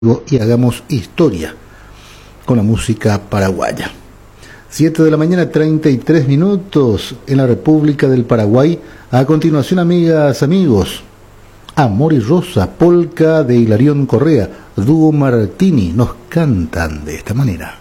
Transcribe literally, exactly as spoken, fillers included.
y hagamos historia con la música paraguaya. siete de la mañana, treinta y tres minutos en la República del Paraguay. A continuación, amigas, amigos, Amor y Rosa, polca de Hilarión Correa, dúo Martini, nos cantan de esta manera.